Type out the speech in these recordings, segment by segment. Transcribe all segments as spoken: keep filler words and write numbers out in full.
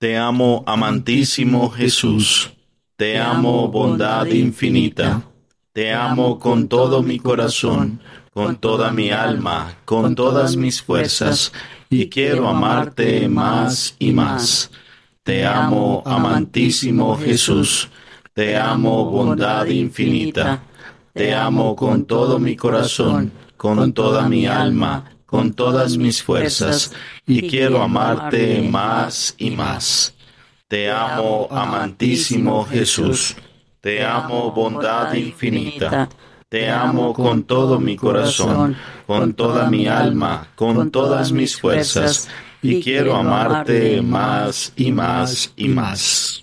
Te amo, amantísimo Jesús. Te amo, bondad infinita. Te amo con todo mi corazón, con toda mi alma, con todas mis fuerzas, y quiero amarte más y más. Te amo, amantísimo Jesús. Te amo, bondad infinita. Te amo con todo mi corazón, con toda mi alma, con todas mis fuerzas, y quiero amarte más y más. Te amo, amantísimo Jesús. Te amo, bondad infinita. Te amo con todo mi corazón, con toda mi alma, con todas mis fuerzas, y quiero amarte más y más y más.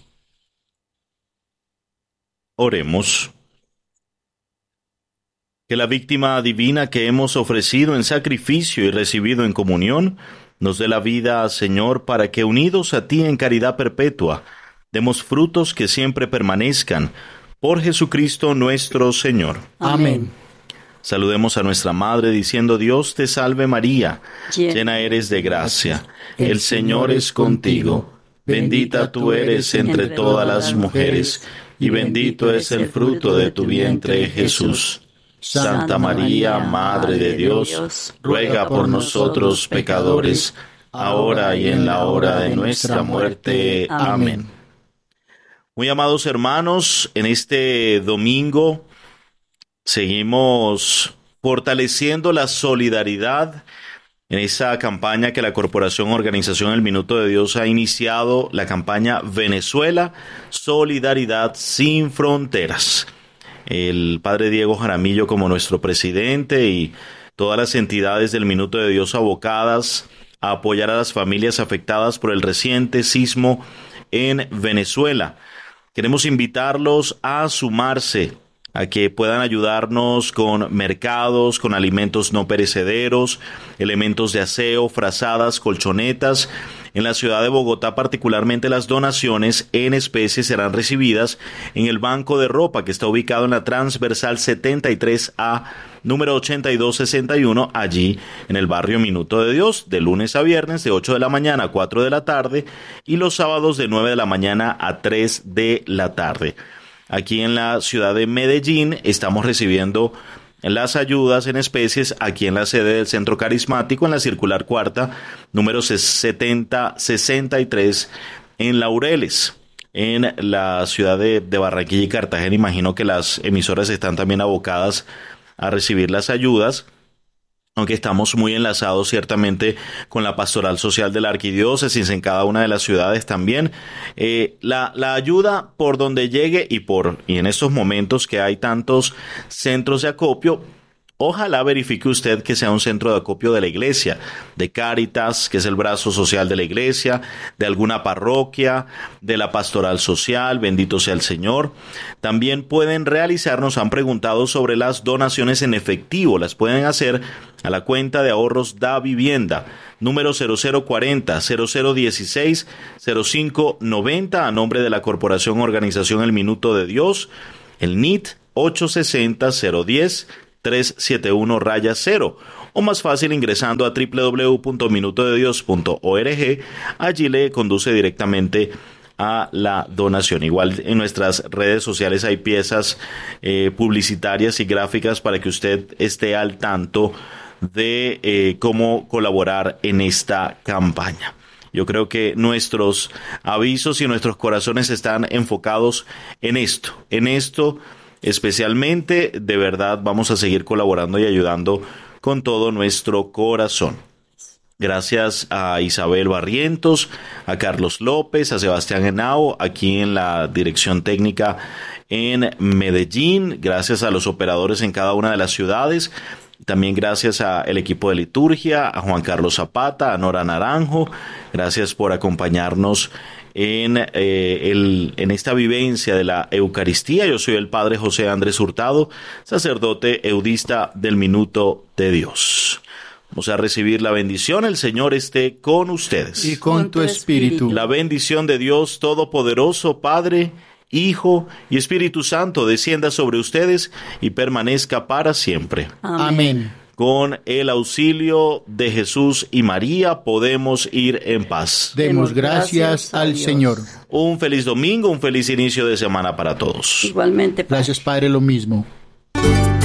Oremos. Que la víctima divina que hemos ofrecido en sacrificio y recibido en comunión nos dé la vida, Señor, para que unidos a ti en caridad perpetua, demos frutos que siempre permanezcan, por Jesucristo nuestro Señor. Amén. Saludemos a nuestra Madre diciendo: Dios te salve María, llena eres de gracia, el Señor es contigo, bendita tú eres entre todas las mujeres, y bendito es el fruto de tu vientre, Jesús. Santa María, Madre de Dios, ruega por nosotros pecadores, ahora y en la hora de nuestra muerte. Amén. Muy amados hermanos, en este domingo seguimos fortaleciendo la solidaridad en esa campaña que la Corporación Organización El Minuto de Dios ha iniciado, la campaña Venezuela, Solidaridad sin Fronteras. El Padre Diego Jaramillo como nuestro presidente y todas las entidades del Minuto de Dios abocadas a apoyar a las familias afectadas por el reciente sismo en Venezuela. Queremos invitarlos a sumarse, a que puedan ayudarnos con mercados, con alimentos no perecederos, elementos de aseo, frazadas, colchonetas. En la ciudad de Bogotá, particularmente, las donaciones en especie serán recibidas en el Banco de Ropa, que está ubicado en la Transversal setenta y tres A, número ochenta y dos sesenta y uno, allí en el barrio Minuto de Dios, de lunes a viernes, de ocho de la mañana a cuatro de la tarde, y los sábados de nueve de la mañana a tres de la tarde. Aquí en la ciudad de Medellín estamos recibiendo las ayudas en especies aquí en la sede del Centro Carismático, en la circular cuarta, número setenta sesenta y tres, en Laureles. En la ciudad de, de Barranquilla y Cartagena, imagino que las emisoras están también abocadas a recibir las ayudas, aunque estamos muy enlazados ciertamente con la pastoral social de la arquidiócesis en cada una de las ciudades también. Eh, la, la ayuda por donde llegue y por y en estos momentos que hay tantos centros de acopio, ojalá verifique usted que sea un centro de acopio de la iglesia, de Cáritas, que es el brazo social de la iglesia, de alguna parroquia, de la pastoral social, bendito sea el Señor. También pueden realizar, nos han preguntado sobre las donaciones en efectivo, las pueden hacer a la cuenta de ahorros Da Vivienda, número cero cero cuarenta, cero cero dieciséis, cero cinco noventa, a nombre de la Corporación Organización El Minuto de Dios, el N I T ocho sesenta, cero diez, tres siete uno cero, o más fácil ingresando a doble u doble u doble u punto minuto de dios punto org. Allí le conduce directamente a la donación. Igual en nuestras redes sociales hay piezas eh, publicitarias y gráficas para que usted esté al tanto de eh, cómo colaborar en esta campaña. Yo creo que nuestros avisos y nuestros corazones están enfocados en esto, en esto especialmente. De verdad vamos a seguir colaborando y ayudando con todo nuestro corazón. Gracias a Isabel Barrientos, a Carlos López, a Sebastián Henao, aquí en la dirección técnica en Medellín. Gracias a los operadores en cada una de las ciudades. También gracias al equipo de liturgia, a Juan Carlos Zapata, a Nora Naranjo. Gracias por acompañarnos en, eh, el, en esta vivencia de la Eucaristía. Yo soy el Padre José Andrés Hurtado, sacerdote eudista del Minuto de Dios. Vamos a recibir la bendición. El Señor esté con ustedes. Y con tu espíritu. La bendición de Dios Todopoderoso, Padre, Hijo y Espíritu Santo, descienda sobre ustedes y permanezca para siempre. Amén. con el auxilio de Jesús y María, podemos ir en paz. Demos gracias al Señor. Un feliz domingo, un feliz inicio de semana para todos. Igualmente, Padre. Gracias, Padre, lo mismo.